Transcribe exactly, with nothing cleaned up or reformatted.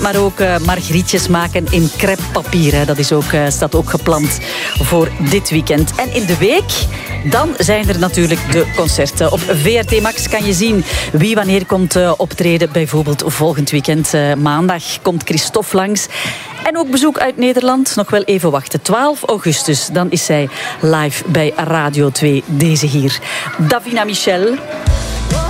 Maar ook uh, margrietjes maken in crêpepapier. Hè. Dat is ook, uh, staat ook gepland voor dit weekend. En in de week, dan zijn er natuurlijk de concerten. Op V R T Max kan je zien wie wanneer komt uh, optreden. Bijvoorbeeld volgend weekend, uh, maandag, komt Christophe langs. En ook bezoek uit Nederland. Nog wel even wachten. twaalf augustus, dan is zij live bij Radio twee. Deze hier. Davina Michel.